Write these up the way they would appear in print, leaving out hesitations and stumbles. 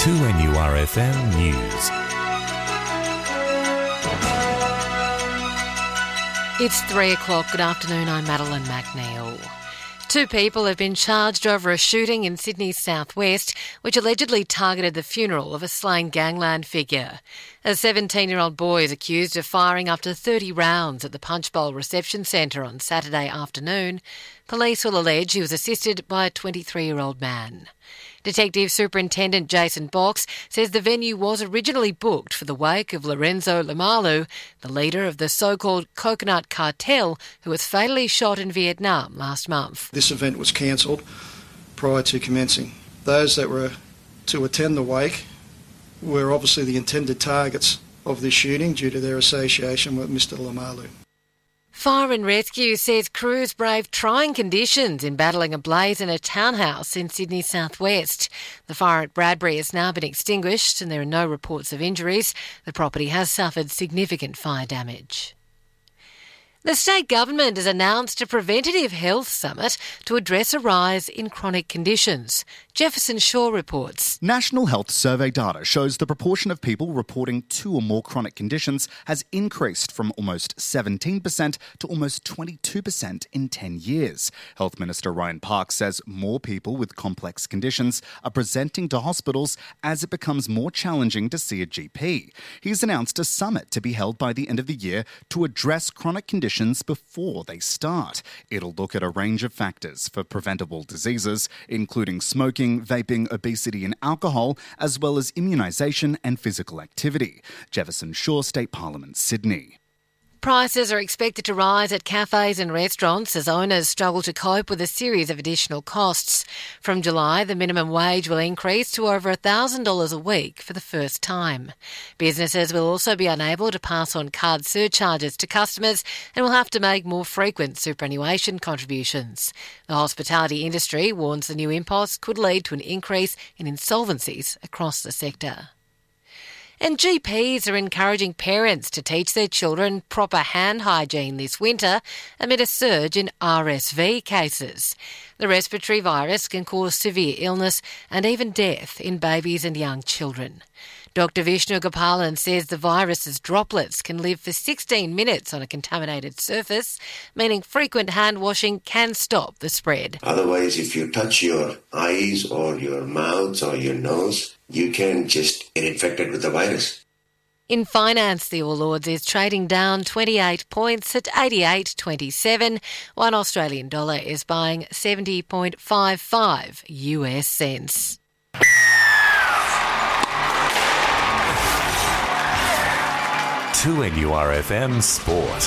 2NURFM News. It's 3 o'clock. Good afternoon, I'm Madeline McNeil. 2 people have been charged over a shooting in Sydney's southwest, which allegedly targeted the funeral of a slain gangland figure. A 17-year-old boy is accused of firing up to 30 rounds at the Punchbowl Reception Centre on Saturday afternoon. Police will allege he was assisted by a 23-year-old man. Detective Superintendent Jason Box says the venue was originally booked for the wake of Lorenzo Lamalu, the leader of the so-called Coconut Cartel, who was fatally shot in Vietnam last month. This event was cancelled prior to commencing. Those that were to attend the wake were obviously the intended targets of this shooting due to their association with Mr Lamalu. Fire and Rescue says crews braved trying conditions in battling a blaze in a townhouse in Sydney's southwest. The fire at Bradbury has now been extinguished and there are no reports of injuries. The property has suffered significant fire damage. The state government has announced a preventative health summit to address a rise in chronic conditions. Jefferson Shaw reports. National Health Survey data shows the proportion of people reporting 2 or more chronic conditions has increased from almost 17% to almost 22% in 10 years. Health Minister Ryan Park says more people with complex conditions are presenting to hospitals as it becomes more challenging to see a GP. He's announced a summit to be held by the end of the year to address chronic conditions before they start. It'll look at a range of factors for preventable diseases, including smoking, vaping, obesity and alcohol, as well as immunisation and physical activity. Jefferson Shaw, State Parliament, Sydney. Prices are expected to rise at cafes and restaurants as owners struggle to cope with a series of additional costs. From July, the minimum wage will increase to over $1,000 a week for the first time. Businesses will also be unable to pass on card surcharges to customers and will have to make more frequent superannuation contributions. The hospitality industry warns the new impost could lead to an increase in insolvencies across the sector. And GPs are encouraging parents to teach their children proper hand hygiene this winter amid a surge in RSV cases. The respiratory virus can cause severe illness and even death in babies and young children. Dr Vishnu Gopalan says the virus's droplets can live for 16 minutes on a contaminated surface, meaning frequent hand washing can stop the spread. Otherwise, if you touch your eyes or your mouth or your nose, you can just get infected with the virus. In finance, the All Ords is trading down 28 points at 88.27. One Australian dollar is buying 70.55 US cents. To NURFM Sport.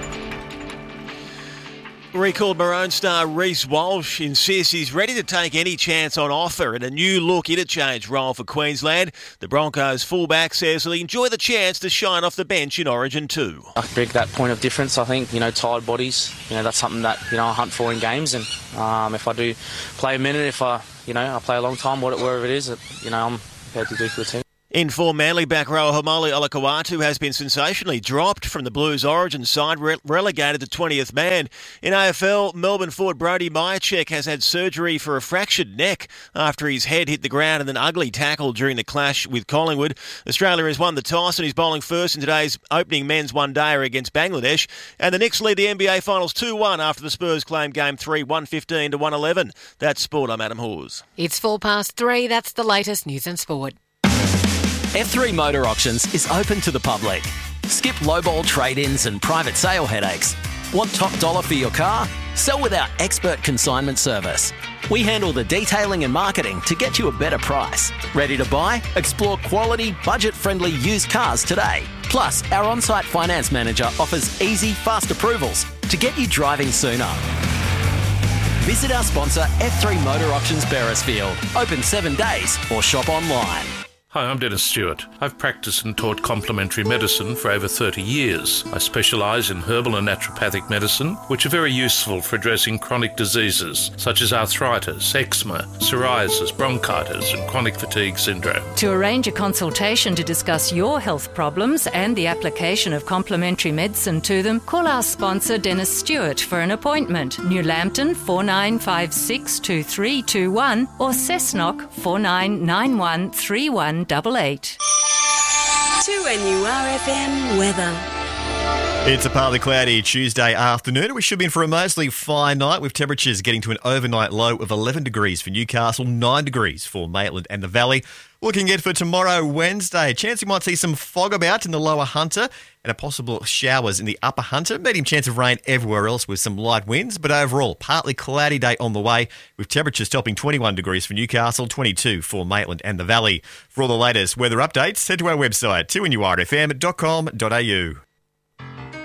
Recalled Maroon star Reece Walsh insists he's ready to take any chance on offer in a new look interchange role for Queensland. The Broncos fullback says he'll enjoy the chance to shine off the bench in Origin 2. I bring that point of difference. I think, tired bodies, that's something that, I hunt for in games. And if I do play a minute, if I play a long time, wherever it is, I'm prepared to do for the team. In form, Manly back rower Haumole Olakau'atu has been sensationally dropped from the Blues Origin side, relegated to 20th man. In AFL, Melbourne forward Brody Myercheck has had surgery for a fractured neck after his head hit the ground in an ugly tackle during the clash with Collingwood. Australia has won the toss and is bowling first in today's opening men's one-dayer against Bangladesh. And the Knicks lead the NBA Finals 2-1 after the Spurs claim Game 3, 115 to 111. That's Sport. I'm Adam Hawes. It's 3:04. That's the latest news and sport. F3 Motor Auctions is open to the public. Skip lowball trade-ins and private sale headaches. Want top dollar for your car? Sell with our expert consignment service. We handle the detailing and marketing to get you a better price. Ready to buy? Explore quality, budget-friendly used cars today. Plus, our on-site finance manager offers easy, fast approvals to get you driving sooner. Visit our sponsor F3 Motor Auctions Beresfield. Open 7 days or shop online. Hi, I'm Dennis Stewart. I've practiced and taught complementary medicine for over 30 years. I specialise in herbal and naturopathic medicine, which are very useful for addressing chronic diseases such as arthritis, eczema, psoriasis, bronchitis and chronic fatigue syndrome. To arrange a consultation to discuss your health problems and the application of complementary medicine to them, call our sponsor Dennis Stewart for an appointment. New Lambton 49562321 or Cessnock 49913188. 2NURFM weather. It's a partly cloudy Tuesday afternoon. We should be in for a mostly fine night with temperatures getting to an overnight low of 11 degrees for Newcastle, 9 degrees for Maitland and the Valley. Looking ahead for tomorrow, Wednesday, chance we might see some fog about in the lower Hunter and a possible showers in the upper Hunter. Medium chance of rain everywhere else with some light winds, but overall, partly cloudy day on the way with temperatures topping 21 degrees for Newcastle, 22 for Maitland and the Valley. For all the latest weather updates, head to our website, 2NURFM.com.au.